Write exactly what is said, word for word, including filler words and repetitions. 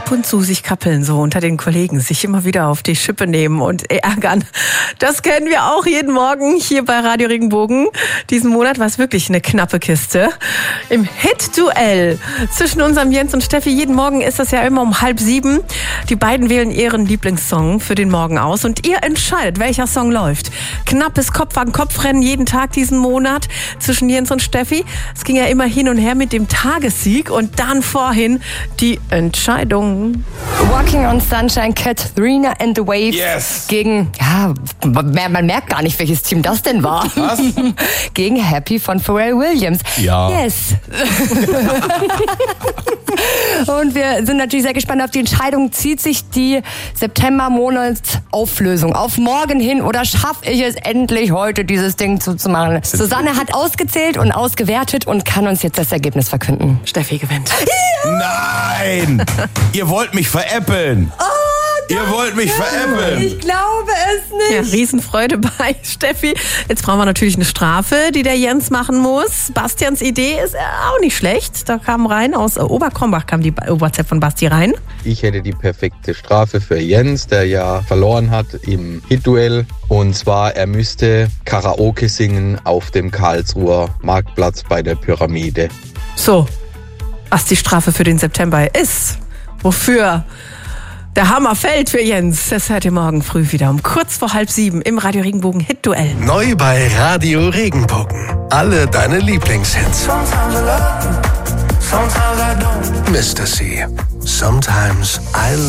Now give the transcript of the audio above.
ab und zu sich kappeln, so unter den Kollegen, sich immer wieder auf die Schippe nehmen und ärgern. Das kennen wir auch jeden Morgen hier bei Radio Regenbogen. Diesen Monat war es wirklich eine knappe Kiste. Im Hit-Duell zwischen unserem Jens und Steffi, jeden Morgen ist das ja immer um halb sieben. Die beiden wählen ihren Lieblingssong für den Morgen aus und ihr entscheidet, welcher Song läuft. Knappes Kopf-an-Kopf-Rennen jeden Tag diesen Monat zwischen Jens und Steffi. Es ging ja immer hin und her mit dem Tagessieg und dann vorhin die Entscheidung. Walking on Sunshine, Katrina and the Waves Yes. gegen, ja, man merkt gar nicht, welches Team das denn war. Was? Gegen Happy von Pharrell Williams. Ja. Yes. Und wir sind natürlich sehr gespannt auf die Entscheidung. Zieht sich die September-Monatsauflösung auf morgen hin oder schaffe ich es endlich heute, dieses Ding zuzumachen? Susanne hat ausgezählt und ausgewertet und kann uns jetzt das Ergebnis verkünden. Steffi gewinnt. Nein! Ihr wollt mich veräppeln! Oh, Ihr wollt mich veräppeln! ich glaube es Ja, nicht. Riesenfreude bei Steffi. Jetzt brauchen wir natürlich eine Strafe, die der Jens machen muss. Bastians Idee ist auch nicht schlecht. Da kam rein, aus Oberkrombach kam die WhatsApp von Basti rein. Ich hätte die perfekte Strafe für Jens, der ja verloren hat im Hit-Duell. Und zwar, er müsste Karaoke singen auf dem Karlsruher Marktplatz bei der Pyramide. So, was die Strafe für den September ist, wofür der Hammer fällt für Jens, das hört ihr morgen früh wieder um kurz vor halb sieben im Radio Regenbogen Hit-Duell. Neu bei Radio Regenbogen. Alle deine Lieblingshits. Mister C. Sometimes I